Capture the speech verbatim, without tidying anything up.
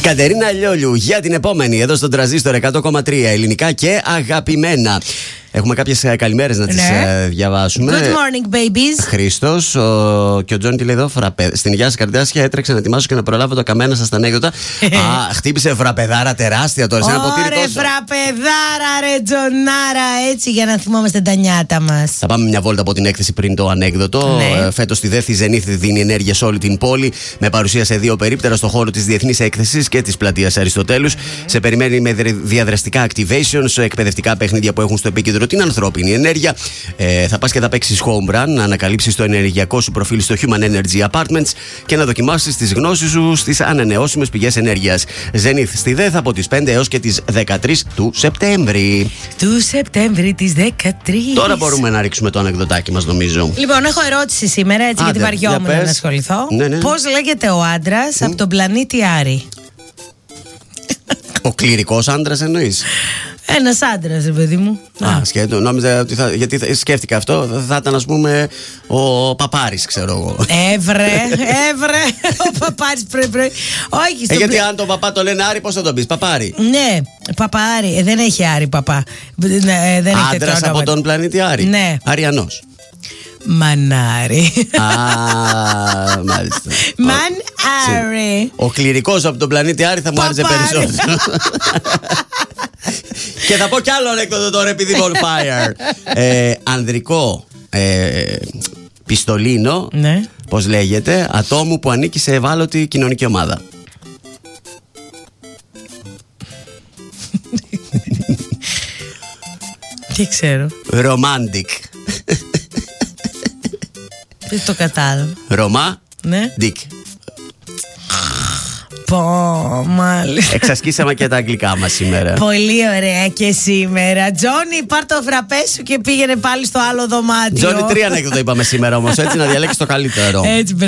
Κατερίνα Λιόλιου για την επόμενη εδώ στον Τρανζίστορ εκατό κόμμα τρία, ελληνικά και αγαπημένα. Έχουμε κάποιες καλημέρες να τις ναι. διαβάσουμε. Good morning, babies. Χρήστος ο... και ο Τζόνι τι λέει εδώ, φραπε... στην Υγεία σας Καρδιάσια έτρεξα να ετοιμάσω και να προλάβω το καμένα σας τα ανέκδοτα. Α, χτύπησε φραπεδάρα τεράστια τώρα σε ένα ποτήρι τόσο. Ωρε φραπεδάρα ρε Τζονάρα, έτσι για να θυμόμαστε τα νιάτα μας. Θα πάμε μια βόλτα από την έκθεση πριν το ανέκδοτο. Ναι. Φέτος στη ΔΕΘ η Zenith δίνει ενέργεια σε όλη την πόλη με παρουσία σε δύο περίπτερα στο χώρο της Διεθνής Έκθεσης και της Πλατείας Αριστοτέλους. Mm. Σε περιμένει με διαδραστικά activations, εκπαιδευτικά παιχνίδια που έχουν στο επίκεντρο την ανθρώπινη ενέργεια. Ε, θα πας και θα παίξεις home run, να ανακαλύψεις το ενεργειακό σου προφίλ στο Human Energy Apartments και να δοκιμάσεις τις γνώσεις σου στις ανανεώσιμες πηγές ενέργειας. Zenith στη ΔΕΘ από τις πέντε έως και τις δεκατρείς του Σεπτέμβρη. Του Σεπτέμβρη τις δεκατρείς. Τώρα μπορούμε να ρίξουμε το ανεκδοτάκι μας, νομίζω. Λοιπόν, έχω ερώτηση σήμερα, έτσι, Άντε, γιατί βαριόμουν να ασχοληθώ. Ναι, ναι. Πώς λέγεται ο άντρας mm. από τον πλανήτη Άρη? Ο κληρικός άντρας εννοείς? Ένας άντρας, ρε παιδί μου. Α, σκέτο, νόμιζα ότι θα, γιατί θα, σκέφτηκα αυτό, θα ήταν ας πούμε ο Παπάρης, ξέρω εγώ. Έβρε, έβρε, ο Παπάρης πρωί πρωί. Όχι, ε, γιατί αν τον παπά το λένε Άρη, πώς θα τον πεις, Παπάρη? Ναι, Παπάρη, ε, δεν έχει Άρη παπά. Ε, δεν άντρας από τον πλανήτη Άρη. Ναι. Αριανός. Μανάρη. Α, μάλιστα. Μανάρη. Ο κληρικός από τον πλανήτη Άρη θα μου άρεσε περισσότερο. Και θα πω κι άλλο ανέκδοτο τώρα επειδή είμαι on fire. ε, ανδρικό ε, πιστολίνο, ναι. Πώς λέγεται, ατόμου που ανήκει σε ευάλωτη κοινωνική ομάδα. Τι ξέρω. Romantic. Δεν το κατάλαβα. Ρωμά, ναι. Dick. Πω, μάλιστα. Εξασκήσαμε και τα αγγλικά μας σήμερα. Πολύ ωραία και σήμερα. Τζόνι, πάρ' το φραπέ σου και πήγαινε πάλι στο άλλο δωμάτιο. Τζόνι, τρία ανέκδοτα είπαμε σήμερα όμως, έτσι να διαλέξεις το καλύτερο. Έτσι.